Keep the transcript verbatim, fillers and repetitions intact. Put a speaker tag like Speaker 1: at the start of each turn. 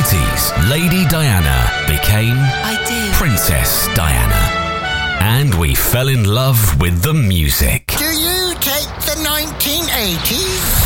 Speaker 1: eighties, Lady Diana became
Speaker 2: I did.
Speaker 1: Princess Diana. And we fell in love with the music.
Speaker 3: Do you take the nineteen eighties?